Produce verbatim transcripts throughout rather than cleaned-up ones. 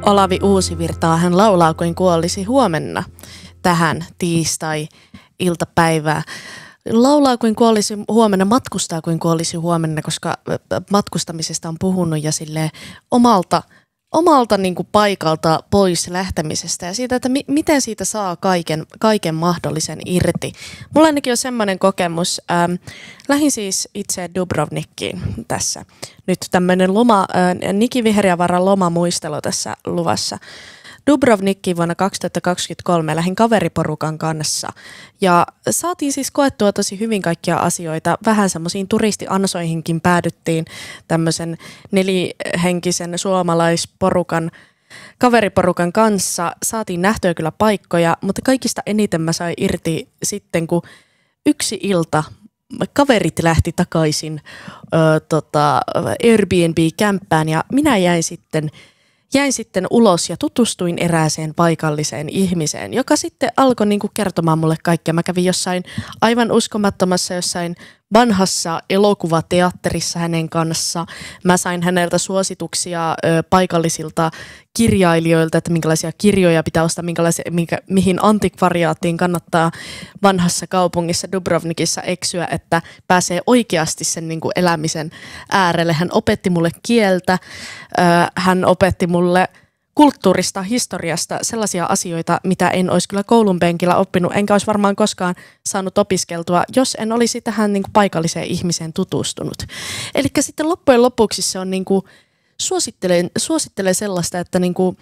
Olavi Uusivirtaa hän laulaa kuin kuolisi huomenna tähän tiistai-iltapäivää. Laulaa kuin kuolisi huomenna, matkustaa kuin kuolisi huomenna, koska matkustamisesta on puhunut ja silleen omalta, omalta niin kuin paikalta pois lähtemisestä ja siitä, että mi- miten siitä saa kaiken, kaiken mahdollisen irti. Mulla ainakin on semmoinen kokemus. Ähm, lähdin siis itse Dubrovnikkiin tässä. Nyt tämmöinen loma, äh, Niki Viheriävaran lomamuistelu tässä luvassa. Dubrovnikkiin vuonna kaksituhattakaksikymmentäkolme lähdin kaveriporukan kanssa ja saatiin siis koettua tosi hyvin kaikkia asioita. Vähän semmoisiin turistiansoihinkin päädyttiin tämmöisen nelihenkisen suomalaisporukan, kaveriporukan kanssa. Saatiin nähtyä kyllä paikkoja, mutta kaikista eniten mä sain irti sitten, kun yksi ilta kaverit lähti takaisin ö, tota, Airbnb-kämppään ja minä jäin sitten Jäin sitten ulos ja tutustuin erääseen paikalliseen ihmiseen, joka sitten alkoi niinku kertomaan mulle kaikkea. Mä kävin jossain aivan uskomattomassa jossain vanhassa elokuvateatterissa hänen kanssa. Mä sain häneltä suosituksia ö, paikallisilta kirjailijoilta, että minkälaisia kirjoja pitää ostaa, minkä, mihin antikvariaattiin kannattaa vanhassa kaupungissa Dubrovnikissa eksyä, että pääsee oikeasti sen niin kuin elämisen äärelle. Hän opetti mulle kieltä, ö, hän opetti mulle kulttuurista, historiasta sellaisia asioita, mitä en olisi kyllä koulun penkillä oppinut, enkä olisi varmaan koskaan saanut opiskeltua, jos en olisi tähän niin kuin paikalliseen ihmiseen tutustunut. Eli sitten loppujen lopuksi se on niin kuin, suosittelen, suosittelen sellaista, että niin kuin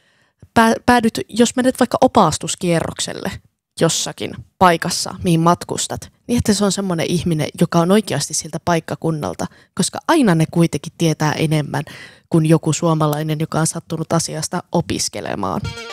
päädyt, jos menet vaikka opastuskierrokselle jossakin paikassa, mihin matkustat, niin että se on semmoinen ihminen, joka on oikeasti siltä paikkakunnalta, koska aina ne kuitenkin tietää enemmän kuin joku suomalainen, joka on sattunut asiasta opiskelemaan.